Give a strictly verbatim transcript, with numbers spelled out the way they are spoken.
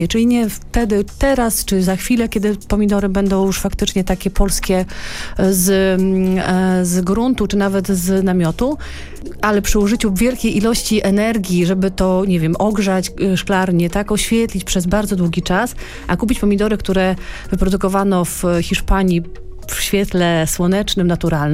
Czyli nie wtedy, teraz, czy za chwilę, kiedy pomidory będą już faktycznie takie polskie z, z gruntu, czy nawet z namiotu, ale przy użyciu wielkiej ilości energii, żeby to, nie wiem, ogrzać szklarnię, tak, oświetlić przez bardzo długi czas, a kupić pomidory, które wyprodukowano w Hiszpanii w świetle słonecznym, naturalnym,